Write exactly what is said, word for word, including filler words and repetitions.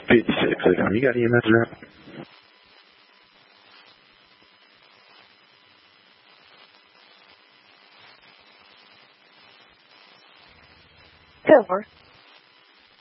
fifty-six. Click on. You got E M S now? Silver.